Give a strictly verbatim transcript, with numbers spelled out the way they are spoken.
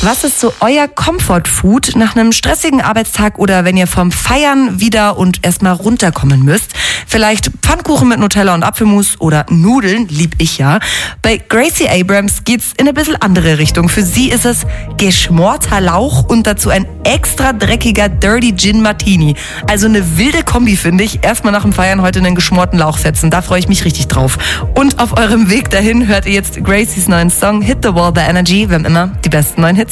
Was ist so euer Comfort-Food nach einem stressigen Arbeitstag oder wenn ihr vom Feiern wieder und erstmal runterkommen müsst? Vielleicht Pfannkuchen mit Nutella und Apfelmus oder Nudeln, lieb ich ja. Bei Gracie Abrams geht's in eine bisschen andere Richtung. Für sie ist es geschmorter Lauch und dazu ein extra dreckiger Dirty Gin Martini. Also eine wilde Kombi, finde ich. Erstmal nach dem Feiern heute einen geschmorten Lauch fetzen. Da freue ich mich richtig drauf. Und auf eurem Weg dahin hört ihr jetzt Gracies neuen Song Hit the Wall, The Energy. Wir haben immer die besten neuen Hits.